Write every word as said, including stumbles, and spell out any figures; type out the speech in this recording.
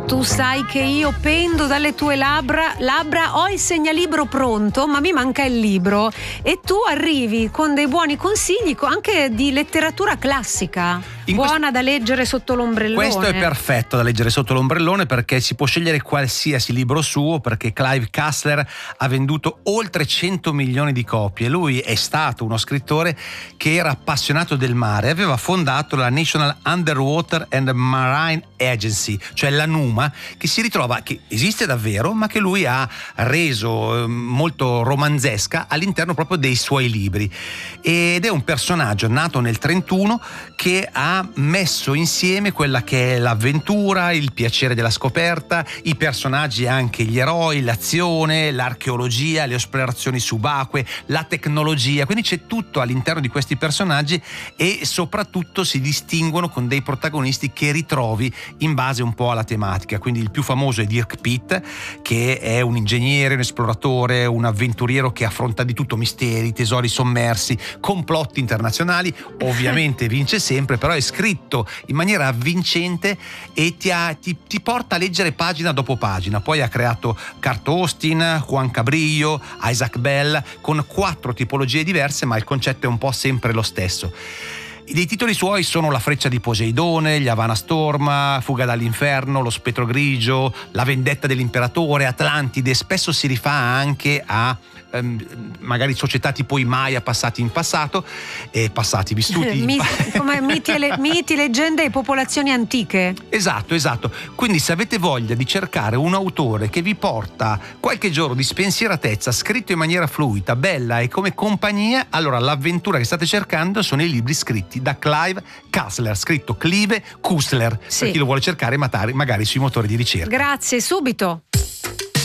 Tu sai che io pendo dalle tue labbra, labbra, ho il segnalibro pronto, ma mi manca il libro. E tu arrivi con dei buoni consigli, anche di letteratura classica, in buona questo, da leggere sotto l'ombrellone. Questo è perfetto da leggere sotto l'ombrellone, perché si può scegliere qualsiasi libro suo, perché Clive Cussler ha venduto oltre cento milioni di copie. Lui è stato uno scrittore che era appassionato del mare, aveva fondato la National Underwater and Marine Agency, cioè la NUMA, che si ritrova, che esiste davvero, ma che lui ha reso eh, molto romanzesca all'interno proprio dei suoi libri. Ed è un personaggio nato nel trentuno che ha messo insieme quella che è l'avventura, il piacere della scoperta, i personaggi, anche gli eroi, l'azione, l'archeologia, le esplorazioni subacquee, la tecnologia. Quindi c'è tutto all'interno di questi personaggi, e soprattutto si distinguono con dei protagonisti che ritrovi in base un po' alla tematica. Quindi il più famoso è Dirk Pitt, che è un ingegnere, un esploratore, un avventuriero che affronta di tutto: misteri, tesori sommersi, complotti internazionali. Ovviamente vince sempre, però è scritto in maniera avvincente e ti, ha, ti, ti porta a leggere pagina dopo pagina. Poi ha creato Kurt Austin, Juan Cabrillo, Isaac Bell, con quattro tipologie diverse, ma il concetto è un po' sempre lo stesso. I titoli suoi sono La freccia di Poseidone, Gli Havana Storm, Fuga dall'inferno, Lo spettro grigio, La vendetta dell'imperatore, Atlantide. Spesso si rifà anche a ehm, magari società tipo i Maya passati in passato, e passati vissuti Mi, come miti, e le, miti, leggende e popolazioni antiche. Esatto, esatto. Quindi se avete voglia di cercare un autore che vi porta qualche giorno di spensieratezza, scritto in maniera fluida, bella e come compagnia, allora l'avventura che state cercando sono i libri scritti da Clive Cussler, scritto Clive Cussler, sì, per chi lo vuole cercare magari sui motori di ricerca. Grazie, subito.